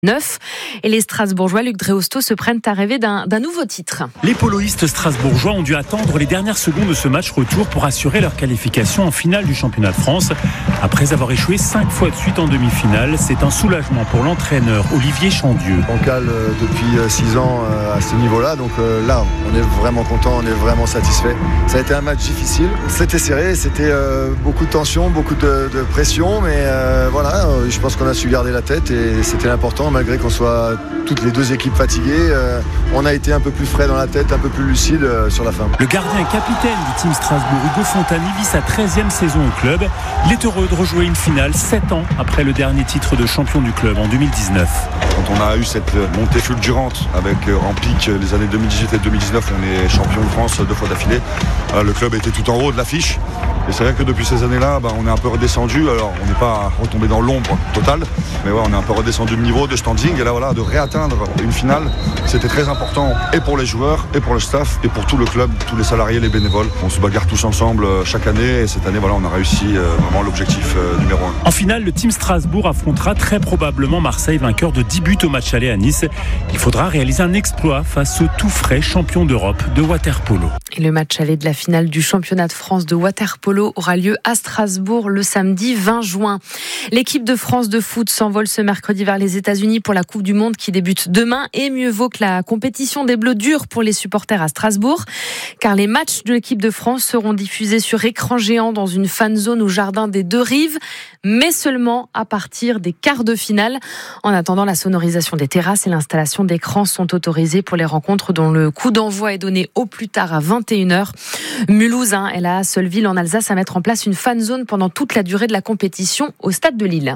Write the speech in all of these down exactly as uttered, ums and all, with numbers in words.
neuf. Et les Strasbourgeois, Luc Dreosto, se prennent à rêver d'un, d'un nouveau titre. Les poloistes strasbourgeois ont dû attendre les dernières secondes de ce match retour pour assurer leur qualification en finale du championnat de France. Après avoir échoué cinq fois de suite en demi-finale, c'est un soulagement pour l'entraîneur Olivier Chandieu. On cale depuis six ans à ce niveau-là, donc là, on est vraiment content, on est vraiment satisfait. Ça a été un match difficile, c'était serré, c'était beaucoup de tension, beaucoup de, de pression, mais voilà, je pense qu'on a su garder la tête et c'était important. Malgré qu'on soit toutes les deux équipes fatiguées, euh, on a été un peu plus frais dans la tête, un peu plus lucide euh, sur la fin. Le gardien capitaine du Team Strasbourg, Hugo Fontani, vit sa treizième saison au club. Il est heureux de rejouer une finale sept ans après le dernier titre de champion du club en deux mille dix-neuf. Quand on a eu cette montée fulgurante avec euh, en pic les années deux mille dix-huit et deux mille dix-neuf, on est champion de France deux fois d'affilée. Euh, le club était tout en haut de l'affiche. Et c'est vrai que depuis ces années-là, bah, on est un peu redescendu. Alors, on n'est pas retombé dans l'ombre totale, mais ouais, on est un peu redescendu de niveau, de standing. Et là, voilà, de réatteindre une finale, c'était très important et pour les joueurs, et pour le staff, et pour tout le club, tous les salariés, les bénévoles. On se bagarre tous ensemble chaque année. Et cette année, voilà, on a réussi euh, vraiment l'objectif euh, numéro un. En finale, le Team Strasbourg affrontera très probablement Marseille, vainqueur de dix buts au match aller à Nice. Il faudra réaliser un exploit face au tout frais champion d'Europe de water-polo. Et le match aller de la finale du championnat de France de water-polo aura lieu à Strasbourg le samedi vingt juin. L'équipe de France de foot s'envole ce mercredi vers les États-Unis pour la Coupe du Monde qui débute demain. Et mieux vaut que la compétition des Bleus dure pour les supporters à Strasbourg, car les matchs de l'équipe de France seront diffusés sur écran géant dans une fan zone au jardin des deux rives, mais seulement à partir des quarts de finale. En attendant, la sonorisation des terrasses et l'installation d'écrans sont autorisés pour les rencontres dont le coup d'envoi est donné au plus tard à vingt et une heures. Mulhouse hein, est la seule ville en Alsace à mettre en place une fan zone pendant toute la durée de la compétition au stade de Lille.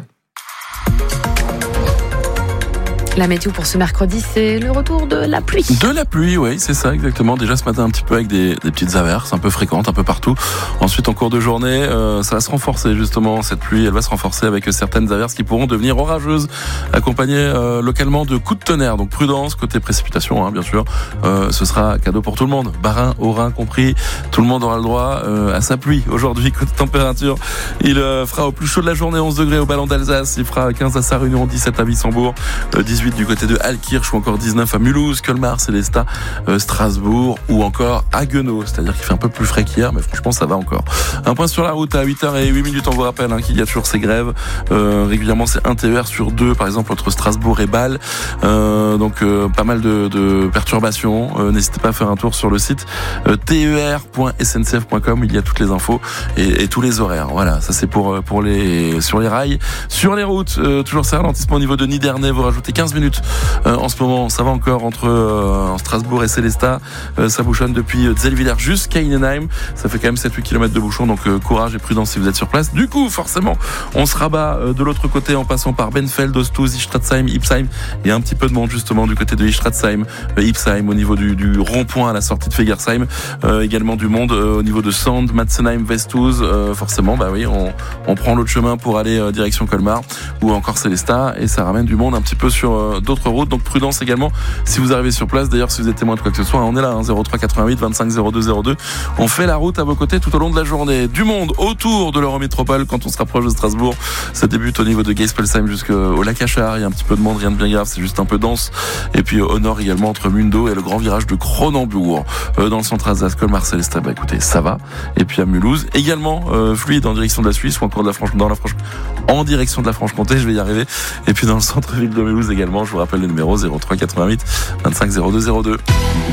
La météo pour ce mercredi, c'est le retour de la pluie. De la pluie, oui, c'est ça exactement. Déjà ce matin un petit peu avec des, des petites averses un peu fréquentes un peu partout. Ensuite en cours de journée, euh, ça va se renforcer justement, cette pluie, elle va se renforcer avec certaines averses qui pourront devenir orageuses, accompagnées euh, localement de coups de tonnerre. Donc prudence côté précipitation, hein, bien sûr. Euh, ce sera cadeau pour tout le monde, Bas-Rhin, Haut-Rhin compris. Tout le monde aura le droit euh, à sa pluie. Aujourd'hui, côté température, il euh, fera au plus chaud de la journée onze degrés au Ballon d'Alsace, il fera quinze à Sarre-Union, dix-sept à Wissembourg, euh, dix-huit du côté de Altkirch ou encore dix-neuf à Mulhouse, Colmar, Célestat, euh, Strasbourg ou encore Haguenau. C'est-à-dire qu'il fait un peu plus frais qu'hier, mais franchement ça va encore. Un point sur la route à huit heures zéro huit, on vous rappelle hein, qu'il y a toujours ces grèves. Euh, régulièrement c'est un T E R sur deux, par exemple entre Strasbourg et Bâle. Euh, donc euh, pas mal de, de perturbations. Euh, n'hésitez pas à faire un tour sur le site euh, T E R point S N C F point com, il y a toutes les infos et, et tous les horaires. Voilà, ça c'est pour, pour les sur les rails. Sur les routes, euh, toujours ça, ralentissement au niveau de Nidernais, vous rajoutez quinze minutes. Euh, en ce moment, ça va encore entre euh, Strasbourg et Célestat. Euh, ça bouchonne depuis Zellwiller jusqu'à Innenheim. Ça fait quand même sept à huit kilomètres de bouchon, donc euh, courage et prudence si vous êtes sur place. Du coup, forcément, on se rabat euh, de l'autre côté en passant par Benfeld, Ostuz, Istratzheim, Ipsheim. Il y a un petit peu de monde justement du côté de Istratzheim, euh, Ipsheim, au niveau du, du rond-point à la sortie de Fegersheim. Euh, également du monde euh, au niveau de Sand, Matzenheim, Westuz. Euh, forcément, bah oui, on, on prend l'autre chemin pour aller euh, direction Colmar ou encore Célestat et ça ramène du monde un petit peu sur euh, d'autres routes, donc prudence également si vous arrivez sur place. D'ailleurs si vous êtes témoin de quoi que ce soit, on est là hein, zéro trois quatre-vingt-huit vingt-cinq zéro deux zéro deux. On fait la route à vos côtés tout au long de la journée. Du monde autour de l'Eurométropole quand on se rapproche de Strasbourg. Ça débute au niveau de Geispelsheim jusqu'au lac Achard. Il y a un petit peu de monde, rien de bien grave, c'est juste un peu dense. Et puis au nord également entre Mundo et le grand virage de Cronenbourg. Euh, dans le centre Alsace, Colmar, Célestat, bah écoutez, ça va. Et puis à Mulhouse également euh, fluide en direction de la Suisse ou encore de la Franche dans la Franche en direction de la Franche-Comté, je vais y arriver. Et puis dans le centre-ville de Mulhouse également, je vous rappelle le numéro zéro trois quatre-vingt-huit vingt-cinq zéro deux zéro deux.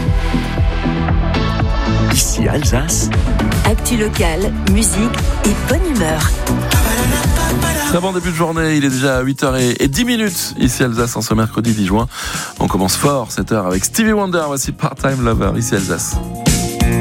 Ici Alsace. Actu locale, musique et bonne humeur. Très bon début de journée, il est déjà à huit heures dix ici Alsace en ce mercredi dix juin. On commence fort cette heure avec Stevie Wonder, voici Part-Time Lover ici Alsace.